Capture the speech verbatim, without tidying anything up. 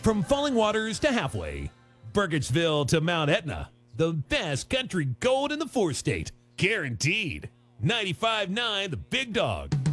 From Falling Waters to Halfway, Burkittsville to Mount Etna, the best country gold in the four-state. Guaranteed. ninety-five point nine The Big Dog.